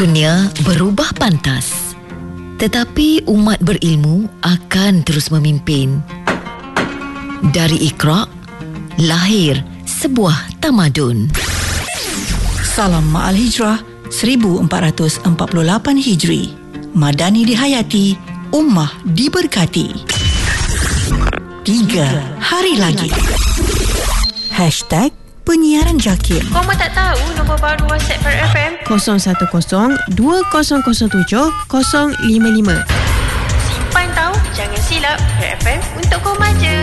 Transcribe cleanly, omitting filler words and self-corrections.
Dunia berubah pantas, tetapi umat berilmu akan terus memimpin. Dari Iqra, lahir sebuah tamadun. Salam Ma'al Hijrah 1448 Hijri. Madani dihayati, ummah diberkati. 3 hari lagi. #Penyiaran Jakim. Kau tak tahu nombor baru WhatsApp Parrot FM? 010-2007-055. Simpan tahu, jangan silap. Parrot FM untuk kau manja.